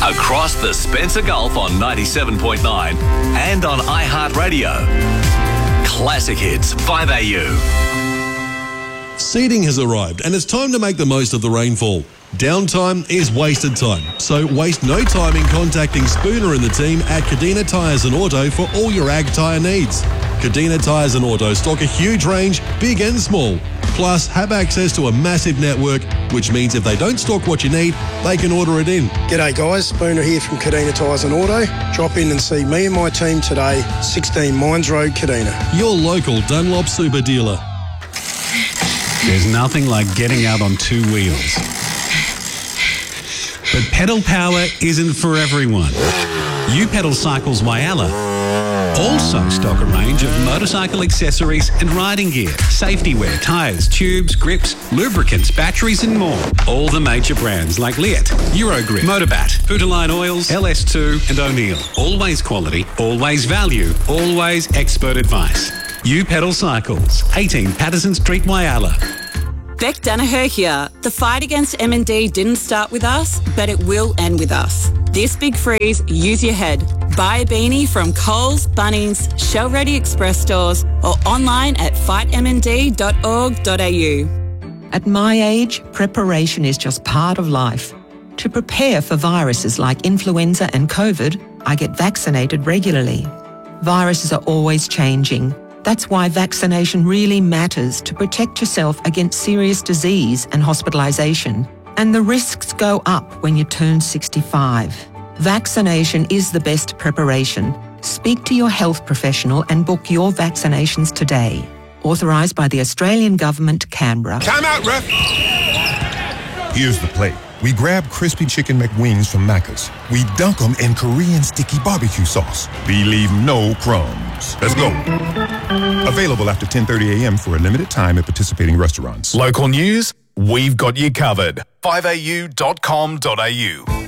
Across the Spencer Gulf on 97.9 and on iHeartRadio. Classic Hits 5AU. Seeding has arrived and it's time to make the most of the rainfall. Downtime is wasted time, so waste no time in contacting Spooner and the team at Kadina Tyres and Auto for all your ag tyre needs. Kadina Tyres and Auto stock a huge range, big and small, plus have access to a massive network, which means if they don't stock what you need, they can order it in. G'day guys, Spooner here from Kadina Tyres and Auto. Drop in and see me and my team today, 16 Mines Road, Kadina. Your local Dunlop super dealer. There's nothing like getting out on two wheels. But pedal power isn't for everyone. U-Pedal Cycles Whyalla also stock a range of motorcycle accessories and riding gear, safety wear, tyres, tubes, grips, lubricants, batteries and more. All the major brands like Leatt, Eurogrip, Motorbat, Putaline Oils, LS2 and O'Neill. Always quality, always value, always expert advice. U-Pedal Cycles, 18 Patterson Street, Whyalla. Beck Danaher here. The fight against MND didn't start with us, but it will end with us. This big freeze, use your head. Buy a beanie from Coles, Bunnings, Shell Ready Express stores or online at fightmnd.org.au. At my age, preparation is just part of life. To prepare for viruses like influenza and COVID, I get vaccinated regularly. Viruses are always changing. That's why vaccination really matters to protect yourself against serious disease and hospitalisation. And the risks go up when you turn 65. Vaccination is the best preparation. Speak to your health professional and book your vaccinations today. Authorised by the Australian Government, Canberra. Time out, ref! Here's the play. We grab crispy chicken McWings from Macca's. We dunk them in Korean sticky barbecue sauce. We leave no crumbs. Let's go. Available after 10:30 a.m. for a limited time at participating restaurants. Local news, we've got you covered. 5au.com.au